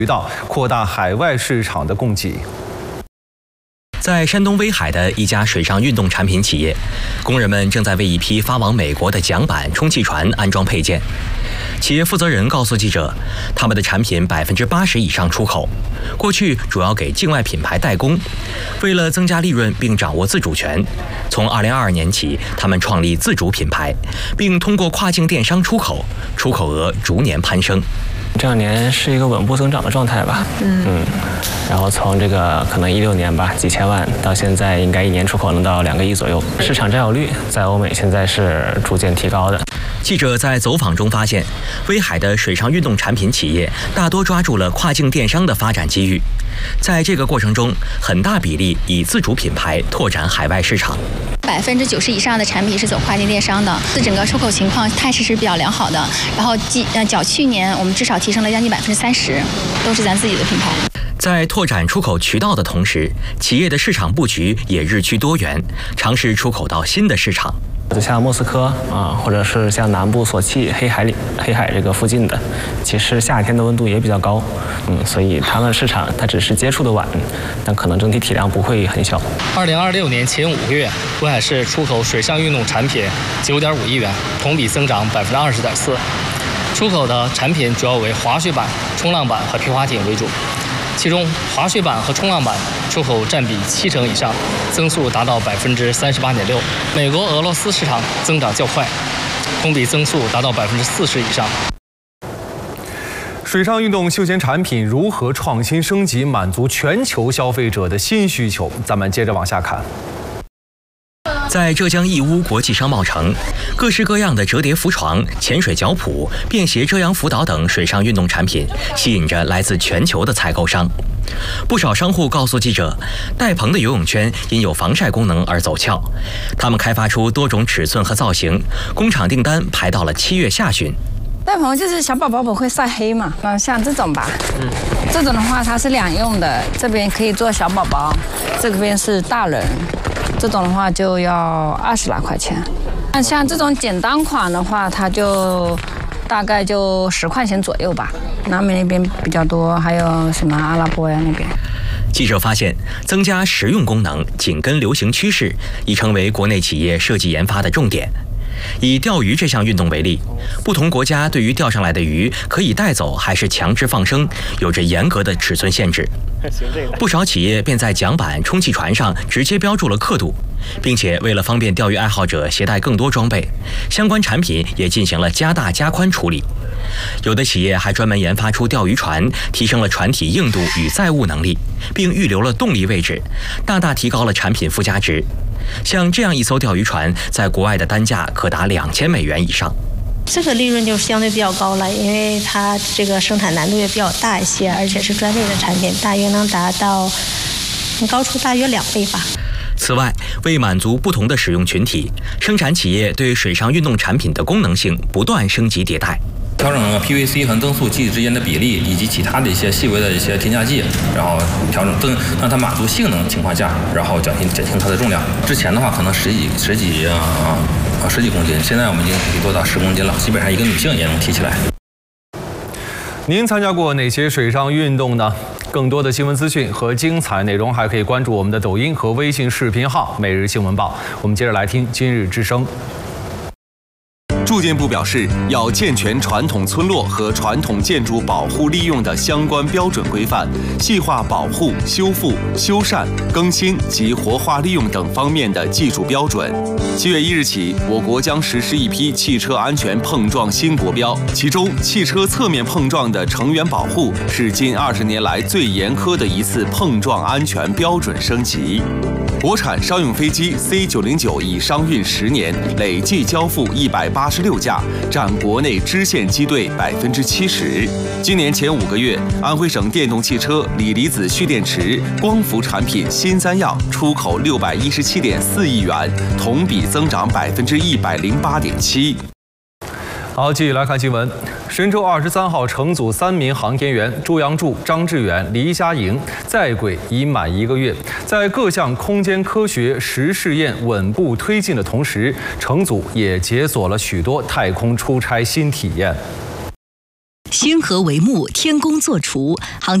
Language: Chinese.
渠道，扩大海外市场的供给。 在山东威海的一家水上运动产品企业，工人们正在为一批发往美国的桨板、充气船安装配件。企业负责人告诉记者，他们的产品80%以上出口，过去主要给境外品牌代工。为了增加利润并掌握自主权，从2022年起，他们创立自主品牌，并通过跨境电商出口，出口额逐年攀升。 这2年是一个稳步增长的状态吧，然后从这个可能16年吧几千万，到现在应该1年出口能到2个亿左右。市场占有率在欧美现在是逐渐提高的。 记者在走访中发现，威海的水上运动产品企业大多抓住了跨境电商的发展机遇，在这个过程中，很大比例以自主品牌拓展海外市场。 90%以上的产品是走跨境电商的，整个出口情况态势是比较良好的。然后较去年，我们至少提升了将近30%，都是咱自己的品牌。 在拓展出口渠道的同时，企业的市场布局也日趋多元，尝试出口到新的市场。 就像莫斯科啊，或者是像南部索契、黑海这个附近的，其实夏天的温度也比较高，所以他们市场它只是接触的晚，但可能整体体量不会很小。 2026年前5个月，威海市出口水上运动产品9.5亿元，同比增长20.4%。出口的产品主要为滑雪板、冲浪板和皮划艇为主。 其中，滑雪板和冲浪板出口占比70%以上，增速达到38.6%。美国、俄罗斯市场增长较快，同比增速达到40%以上。 水上运动休闲产品如何创新升级，满足全球消费者的新需求？咱们接着往下看。 在浙江义乌国际商贸城，各式各样的折叠浮床、潜水脚蹼、便携遮阳浮岛等水上运动产品吸引着来自全球的采购商。不少商户告诉记者，戴鹏的游泳圈因有防晒功能而走俏。他们开发出多种尺寸和造型，工厂订单排到了7月下旬。 戴鹏就是小宝宝不会晒黑嘛，像这种吧，这种的话它是2用的，这边可以做小宝宝，这边是大人。 这种的话就要20来块钱，像这种简单款的话，它就大概就10块钱左右吧。南美那边比较多，还有什么阿拉伯呀那边。 记者发现，增加实用功能紧跟流行趋势，已成为国内企业设计研发的重点。 以钓鱼这项运动为例，不同国家对于钓上来的鱼可以带走还是强制放生，有着严格的尺寸限制。不少企业便在桨板、充气船上直接标注了刻度，并且为了方便钓鱼爱好者携带更多装备，相关产品也进行了加大加宽处理。有的企业还专门研发出钓鱼船，提升了船体硬度与载物能力，并预留了动力位置，大大提高了产品附加值。 像这样一艘钓鱼船，在国外的单价可达2000美元以上。 这个利润就相对比较高了，因为它这个生产难度也比较大一些，而且是专利的产品，大约能达到高出大约2倍吧。 此外，为满足不同的使用群体，生产企业对水上运动产品的功能性不断升级迭代。 调整 PVC 和增速剂之间的比例，以及其他的一些细微的一些添加剂，然后调整让它满足性能情况下，然后减轻它的重量。之前的话可能十几公斤，现在我们已经可以做到10公斤了，基本上一个女性也能提起来。 您参加过哪些水上运动呢？更多的新闻资讯和精彩内容，还可以关注我们的抖音和微信视频号《每日新闻报》。我们接着来听今日之声。 住建部表示，要健全传统村落和传统建筑保护利用的相关标准规范，细化保护、修复、修缮、更新及活化利用等方面的技术标准。7月1日起，我国将实施一批汽车安全碰撞新国标，其中汽车侧面碰撞的成员保护是近20年来最严苛的一次碰撞安全标准升级。 国产商用飞机 C909已商运10年，累计交付186架，占国内支线机队70%。今年前5个月，安徽省电动汽车、锂离子蓄电池、光伏产品新3样出口617.4亿元，同比增长108.7%。 好，继续来看新闻。神舟23号乘组3名航天员朱杨柱、张志远、黎佳莹在轨已满1个月，在各项空间科学实试验稳步推进的同时，乘组也解锁了许多太空出差新体验。 星河帷幕，天工作厨。